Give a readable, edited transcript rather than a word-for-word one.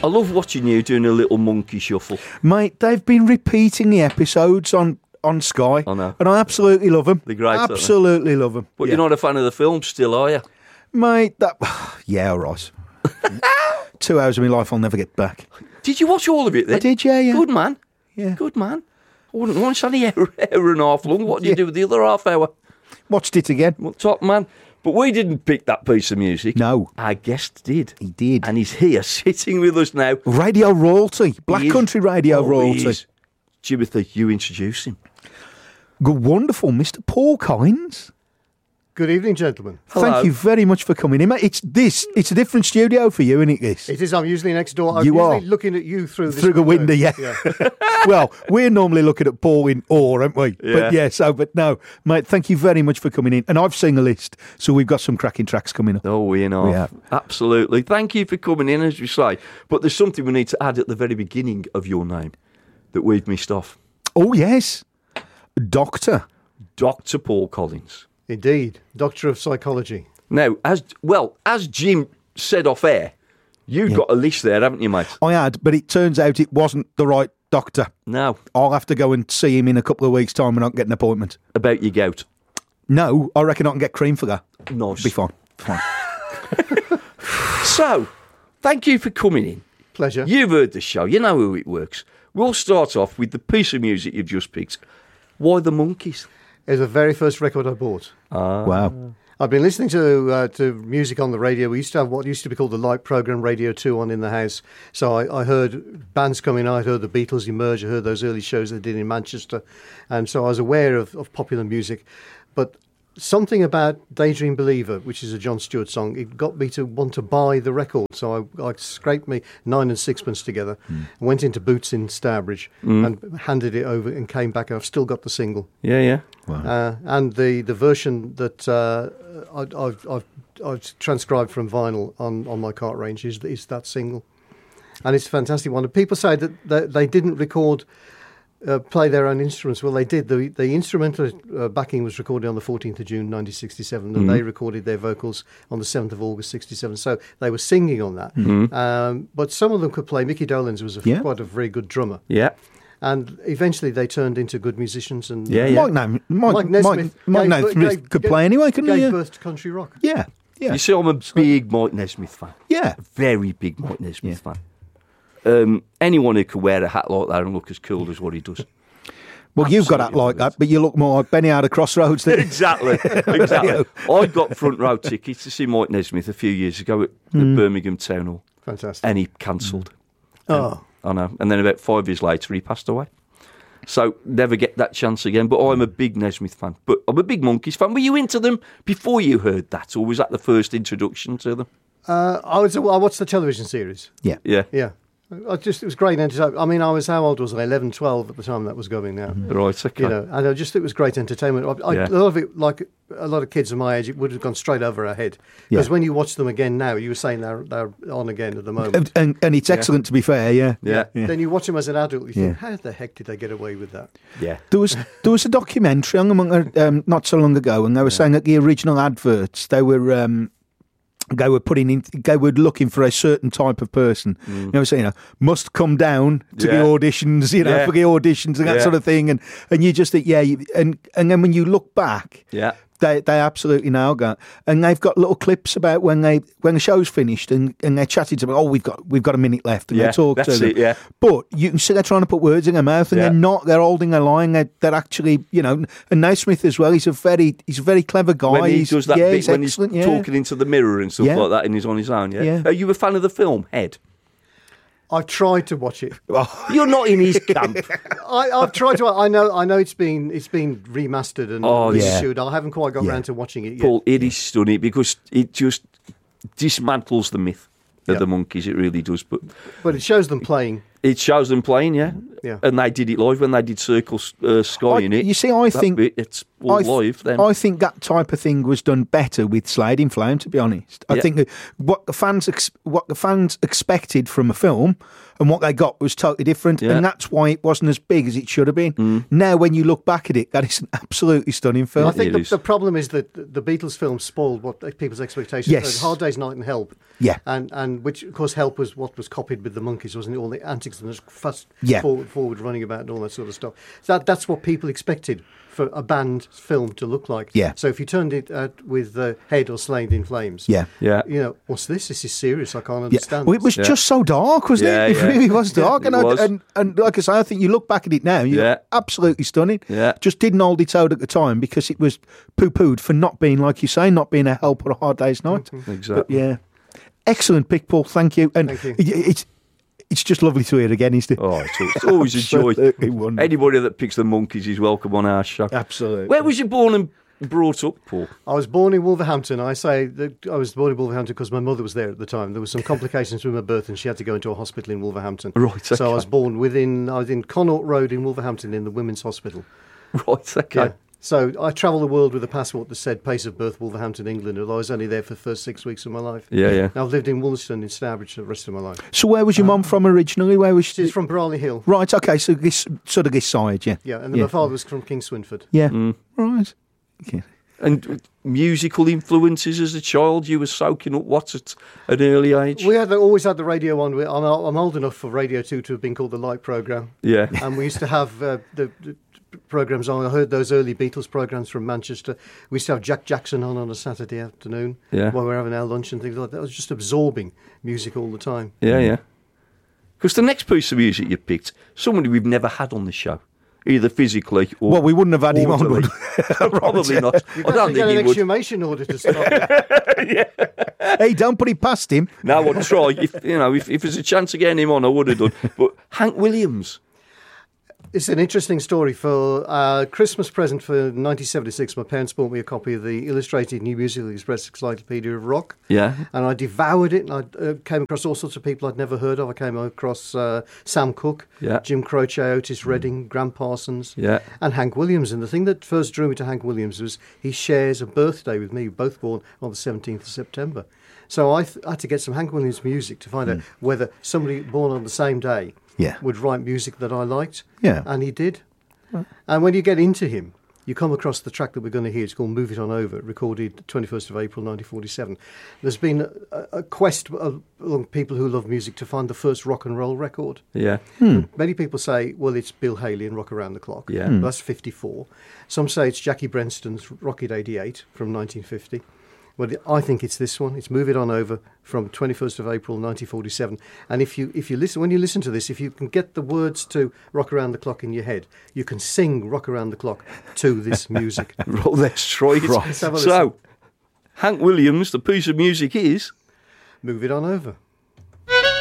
I love watching you doing a little monkey shuffle. Mate, they've been repeating the episodes on Sky. I know. And I absolutely love them. They're great, aren't they? Absolutely love them. But you're not a fan of the film still, are you? Mate, yeah, all right. 2 hours of my life I'll never get back. Did you watch all of it then? I did, yeah. Good man. Yeah. Good man. I wouldn't want it's only hour and a half long. What do you do with the other half hour? Watched it again. Well, top man. But we didn't pick that piece of music. No. Our guest did. He did. And he's here sitting with us now. Radio royalty. Black country radio royalty. Jimothy, you introduce him. Good, wonderful Mr. Paul Collins. Good evening, gentlemen. Hello. Thank you very much for coming in, mate. It's a different studio for you, isn't it, this? It is. I'm usually next door. I'm You usually are. looking at you through the window, yeah. Well, we're normally looking at Paul in awe, aren't we? Yeah. But no, mate, thank you very much for coming in. And I've seen a list, so we've got some cracking tracks coming up. Oh, we know. We have. Absolutely. Thank you for coming in, as we say. But there's something we need to add at the very beginning of your name that we've missed off. Oh, yes. Doctor. Dr. Paul Collins. Indeed. Doctor of Psychology. Now, as Jim said off air, you've got a list there, haven't you, mate? I had, but it turns out it wasn't the right doctor. No. I'll have to go and see him in a couple of weeks' time and I can get an appointment. About your gout. No, I reckon I can get cream for that. Nice. Be fine. So, thank you for coming in. Pleasure. You've heard the show. You know how it works. We'll start off with the piece of music you've just picked. Why the Monkees? It's the very first record I bought. Wow. I've been listening to music on the radio. We used to have what used to be called the light program, Radio 2, on in the house. So I heard bands coming out. I heard the Beatles emerge. I heard those early shows they did in Manchester. And so I was aware of popular music. But something about Daydream Believer, which is a John Stewart song, it got me to want to buy the record. So I scraped me 9 and sixpence together and went into Boots in Stourbridge and handed it over and came back. I've still got the single. Yeah. Wow. And the version that I've transcribed from vinyl on my cart range is that single. And it's a fantastic one. And people say that they didn't play their own instruments. Well, they did. The instrumental backing was recorded on the 14th of June 1967, and they recorded their vocals on the 7th of August 67. So they were singing on that. But some of them could play. Mickey Dolenz was quite a very good drummer. Yeah. And eventually they turned into good musicians. And Mike Nesmith could play anyway, couldn't he? Gave birth to country rock. Yeah. You see, I'm a big Mike Nesmith fan. Yeah. Very big Mike Nesmith fan. Anyone who can wear a hat like that and look as cool as what he does. Well, you've got that like that, but you look more like Benny out of Crossroads. Exactly. I got front row tickets to see Mike Nesmith a few years ago at Birmingham Town Hall. Fantastic. And he cancelled. Oh. I know. And then about 5 years later, he passed away. So never get that chance again. But I'm a big Nesmith fan. But I'm a big Monkees fan. Were you into them before you heard that, or was that the first introduction to them? I watched the television series. Yeah. Yeah. It was great entertainment. I mean, how old was I? 11, 12 at the time that was going now. Right, okay. You know, and it was great entertainment. A lot of it, like a lot of kids of my age, it would have gone straight over our head. Because when you watch them again now, you were saying they're on again at the moment. And it's excellent, to be fair, yeah. Then you watch them as an adult, you think, how the heck did they get away with that? Yeah. There was a documentary on not so long ago, and they were saying that the original adverts, they were looking for a certain type of person. You know, saying, must come down to the auditions, for the auditions and that sort of thing. And you just think, and then when you look back, they absolutely nailed that. And they've got little clips about when the show's finished and they're chatting to them. We've got a minute left, and they talk to them. But you can see they're trying to put words in their mouth, and they're not. They're holding a line. They're actually, and Naismith as well. He's a very clever guy. When he does that bit, when he's excellent, talking into the mirror and stuff like that, and he's on his own. Yeah. Are you a fan of the film Head? I've tried to watch it. You're not in his camp. I've tried to. I know it's been remastered and reissued. I haven't quite got around to watching it yet. Paul, it is stunning because it just dismantles the myth of the Monkees. It really does. But it shows them playing. It shows them playing, and they did it live when they did Circle Sky in it. You see, I think it's all live. Then I think that type of thing was done better with Slade in Flame. To be honest, I think that what the fans expected from a film and what they got was totally different, and that's why it wasn't as big as it should have been. Now, when you look back at it, that is an absolutely stunning film. I think the problem is that the Beatles film spoiled what people's expectations. Yes. Hard Day's Night and Help. Yeah. And which, of course, Help was what was copied with the Monkees, wasn't it? All the antics and fast forward running about and all that sort of stuff. So that's what people expected for a band film to look like. Yeah. So if you turned it with Head or Slade in Flames, what's this? This is serious. I can't understand. Well, it was just so dark, wasn't it? It really was dark. And like I say, I think you look back at it now, you're absolutely stunning. Yeah. Just didn't hold its own at the time because it was poo-pooed for not being, like you say, not being a Help or a Hard Day's Night. Exactly. But, excellent pick, Paul. Thank you. And thank you. It's just lovely to hear again, isn't it? Oh, it's always a joy. Anybody that picks the Monkees is welcome on our show. Absolutely. Where was you born and brought up, Paul? I was born in Wolverhampton. I say that I was born in Wolverhampton because my mother was there at the time. There was some complications with my birth and she had to go into a hospital in Wolverhampton. Right, okay. So I was born I was in Connaught Road in Wolverhampton in the Women's Hospital. Right, okay. Yeah. So I travelled the world with a passport that said place of birth Wolverhampton, England, although I was only there for the first 6 weeks of my life. Yeah. Now I've lived in Wollaston in Stourbridge the rest of my life. So where was your mum from originally? Where was she? She's from Brawley Hill. Right, okay, so this side, yeah. Yeah, and then my father was from King Swinford. Yeah, right. Okay. And musical influences as a child, you were soaking up what at an early age? We always had the radio on. I'm old enough for Radio 2 to have been called the Light Programme. Yeah. And we used to have the programmes on. I heard those early Beatles programmes from Manchester. We used to have Jack Jackson on a Saturday afternoon while we were having our lunch and things like that. I was just absorbing music all the time. Yeah. Because the next piece of music you picked, somebody we've never had on the show, either physically or... Well, we wouldn't have had him on, would Probably not. You'd have to get an exhumation order to start. Hey, don't put it past him. No, I'd try. If there's a chance of getting him on, I would have done. But Hank Williams... It's an interesting story. For Christmas present for 1976, my parents bought me a copy of the Illustrated New Musical Express Encyclopedia of Rock. Yeah. And I devoured it, and I came across all sorts of people I'd never heard of. I came across Sam Cooke, Jim Croce, Otis Redding, Graham Parsons, and Hank Williams. And the thing that first drew me to Hank Williams was he shares a birthday with me, both born on the 17th of September. So I had to get some Hank Williams music to find out whether somebody born on the same day would write music that I liked. Yeah. And he did. Right. And when you get into him, you come across the track that we're going to hear. It's called Move It On Over, recorded 21st of April 1947. There's been a quest among people who love music to find the first rock and roll record. Yeah. Many people say, well, it's Bill Haley and Rock Around the Clock. Yeah. That's 54. Some say it's Jackie Brenston's Rocket 88 from 1950. Well, I think it's this one. It's Move It On Over from 21st of April 1947. And if you listen, when you listen to this, if you can get the words to Rock Around the Clock in your head, you can sing Rock Around the Clock to this music. Well, let's try it. Right. So, Hank Williams, the piece of music is Move It On Over.